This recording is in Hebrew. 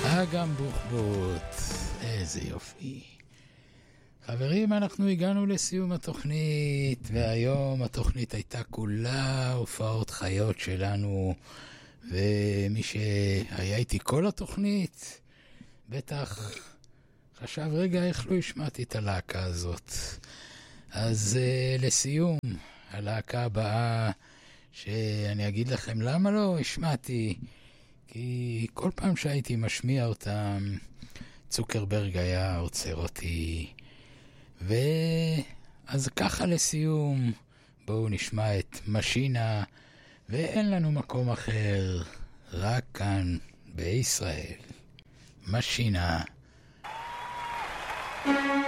אגם בוחבוט, איזה יופי. חברים, אנחנו הגענו לסיום התוכנית, והיום התוכנית הייתה כולה הופעות חיות שלנו, ומי שהיה איתי כל התוכנית בטח חשב, רגע, איך לא השמעתי את הלהקה הזאת. אז לסיום, הלהקה הבאה, שאני אגיד לכם למה לא השמעתי, כי כל פעם שהייתי משמיע אותם, צוקרברג היה עוצר אותי. אז ככה לסיום, בואו נשמע את משינה, ואין לנו מקום אחר, רק כאן בישראל. משינה.